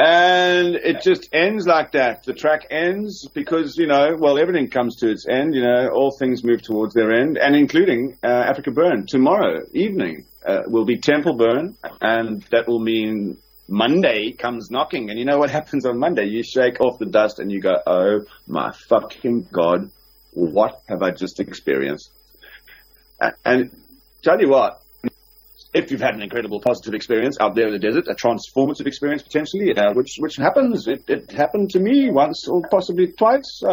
And it just ends like that. The track ends because, everything comes to its end. All things move towards their end, and including Africa Burn. Tomorrow evening will be Temple Burn, and that will mean Monday comes knocking. And you know what happens on Monday? You shake off the dust and you go, oh, my fucking God, what have I just experienced? And tell you what, if you've had an incredible positive experience out there in the desert, a transformative experience potentially, which happens. It happened to me once or possibly twice.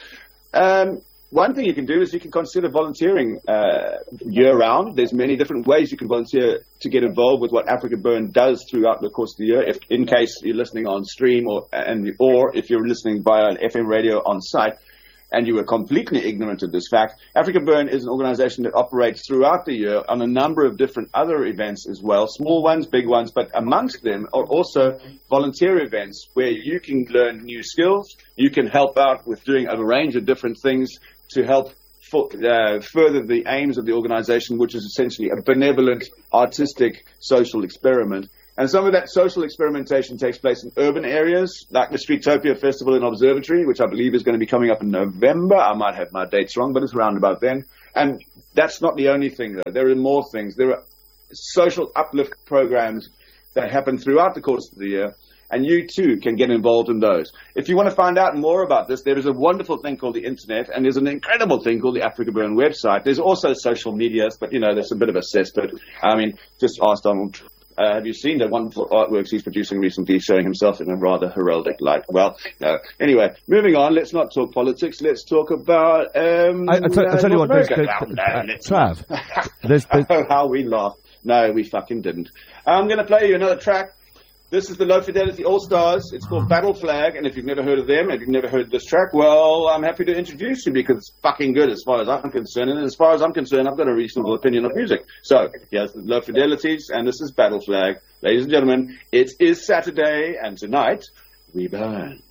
One thing you can do is you can consider volunteering year-round. There's many different ways you can volunteer to get involved with what Africa Burn does throughout the course of the year. If, in case you're listening on stream or if you're listening via an FM radio on site, and you were completely ignorant of this fact, Africa Burn is an organization that operates throughout the year on a number of different other events as well, small ones, big ones, but amongst them are also volunteer events where you can learn new skills, you can help out with doing a range of different things to help further the aims of the organization, which is essentially a benevolent, artistic, social experiment. And some of that social experimentation takes place in urban areas, like the Streetopia Festival and Observatory, which I believe is going to be coming up in November. I might have my dates wrong, but it's around about then. And that's not the only thing, though. There are more things. There are social uplift programs that happen throughout the course of the year, and you, too, can get involved in those. If you want to find out more about this, there is a wonderful thing called the Internet, and there's an incredible thing called the Africa Burn website. There's also social medias, but, there's a bit of a cesspit. Just ask Donald. Have you seen the wonderful artworks he's producing recently, showing himself in a rather heraldic light? Well, no. Anyway, moving on. Let's not talk politics. Let's talk about. I'll tell you what. Trav, how we laughed. No, we fucking didn't. I'm going to play you another track. This is the Low Fidelity All Stars. It's called Battle Flag, and if you've never heard of them, if you've never heard this track, well, I'm happy to introduce you because it's fucking good as far as I'm concerned, and as far as I'm concerned, I've got a reasonable opinion of music. So, here's the Low Fidelities, and this is Battle Flag. Ladies and gentlemen, it is Saturday, and tonight, we burn.